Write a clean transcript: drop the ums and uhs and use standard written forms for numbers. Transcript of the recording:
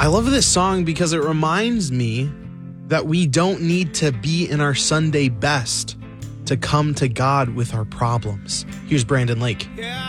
I love this song because it reminds me that we don't need to be in our Sunday best to come to God with our problems. Here's Brandon Lake. Yeah.